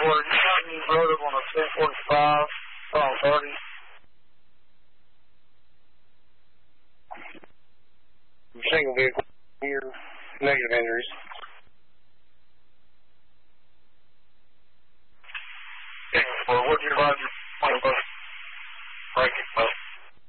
where you got me rode up on a 1045 on 30. Single vehicle here, negative injuries. What do you ride your plane bus?